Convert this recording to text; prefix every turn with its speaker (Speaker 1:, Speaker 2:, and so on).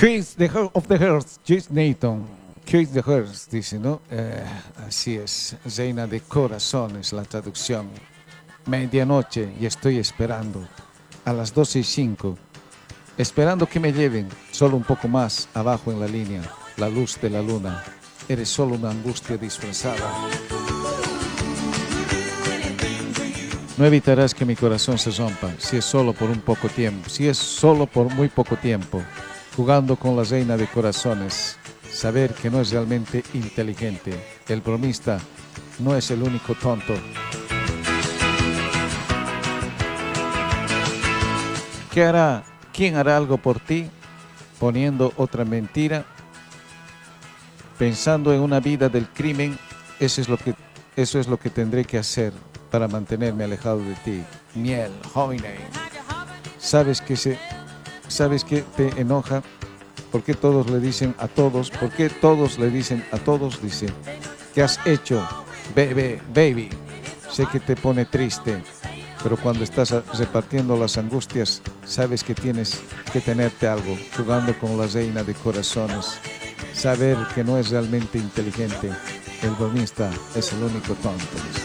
Speaker 1: Chris of the Hearts, Chris Nathan. Chris the Hearts, dice, ¿no? Así es, reina de corazones, la traducción. Medianoche y estoy esperando. A las 12:05. Esperando que me lleven solo un poco más abajo en la línea. La luz de la luna. Eres solo una angustia disfrazada. No evitarás que mi corazón se rompa, si es solo por un poco tiempo, si es solo por muy poco tiempo, jugando con la reina de corazones, saber que no es realmente inteligente. El bromista no es el único tonto. ¿Qué hará? ¿Quién hará algo por ti? Poniendo otra mentira, pensando en una vida del crimen. Eso es lo que tendré que hacer para mantenerme alejado de ti. Miel, Hoiney. ¿Sabes que te enoja? ¿Por qué todos le dicen a todos? ¿Por qué todos le dicen a todos? Dice, ¿qué has hecho? Baby. Sé que te pone triste, pero cuando estás repartiendo las angustias, sabes que tienes que tenerte algo, jugando con la reina de corazones. Saber que no es realmente inteligente. El bromista es el único tonto.